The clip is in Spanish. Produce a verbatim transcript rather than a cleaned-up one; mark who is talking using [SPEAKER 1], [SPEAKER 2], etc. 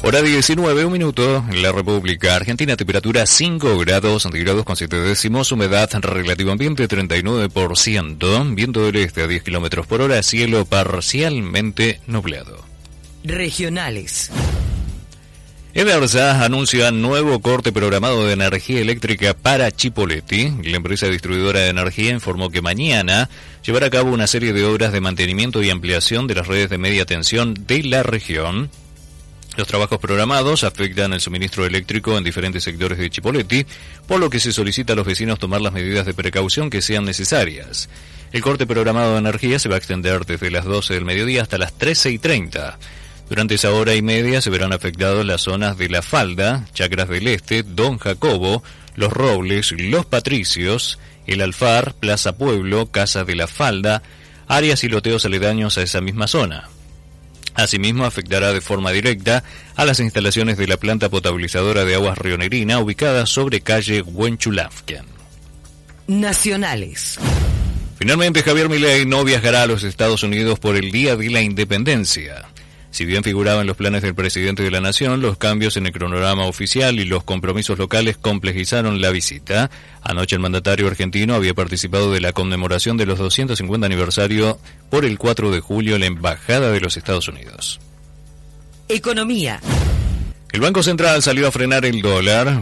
[SPEAKER 1] Hora diecinueve, un minuto, en la República Argentina, temperatura cinco grados centígrados con siete décimos, humedad relativa ambiente treinta y nueve por ciento, viento del este a diez kilómetros por hora, cielo parcialmente nublado.
[SPEAKER 2] Regionales.
[SPEAKER 1] Eversa anuncia nuevo corte programado de energía eléctrica para Chipoleti. La empresa distribuidora de energía informó que mañana llevará a cabo una serie de obras de mantenimiento y ampliación de las redes de media tensión de la región. Los trabajos programados afectan el suministro eléctrico en diferentes sectores de Chipoleti, por lo que se solicita a los vecinos tomar las medidas de precaución que sean necesarias. El corte programado de energía se va a extender desde las doce del mediodía hasta las trece y treinta. Durante esa hora y media se verán afectadas las zonas de La Falda, Chacras del Este, Don Jacobo, Los Robles, Los Patricios, El Alfar, Plaza Pueblo, Casa de La Falda, áreas y loteos aledaños a esa misma zona. Asimismo, afectará de forma directa a las instalaciones de la planta potabilizadora de aguas Rionerina, ubicada sobre calle Huenchulafken.
[SPEAKER 2] Nacionales.
[SPEAKER 1] Finalmente, Javier Milei no viajará a los Estados Unidos por el Día de la Independencia. Si bien figuraba en los planes del presidente de la Nación, los cambios en el cronograma oficial y los compromisos locales complejizaron la visita. Anoche el mandatario argentino había participado de la conmemoración de los doscientos cincuenta aniversario por el cuatro de julio en la Embajada de los Estados Unidos.
[SPEAKER 2] Economía.
[SPEAKER 1] El Banco Central salió a frenar el dólar,